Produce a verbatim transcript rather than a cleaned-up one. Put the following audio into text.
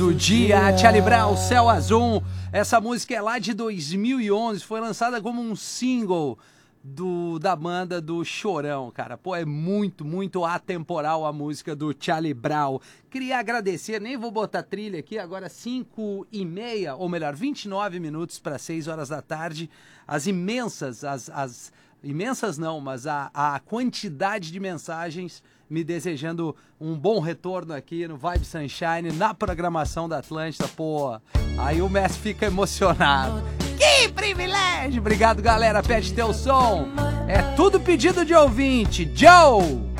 Do dia, Charlie Brown, Céu Azul. Essa música é lá de dois mil e onze, foi lançada como um single do, da banda do Chorão, cara. Pô, é muito, muito atemporal a música do Charlie Brown. Queria agradecer, nem vou botar trilha aqui, agora cinco e meia, ou melhor, vinte e nove minutos para seis horas da tarde. As imensas, as, as imensas não, mas a, a quantidade de mensagens me desejando um bom retorno aqui no Vibe Sunshine, na programação da Atlântida. Pô, aí o Messi fica emocionado. Que privilégio! Obrigado, galera. Pede teu som. É tudo pedido de ouvinte. Joe!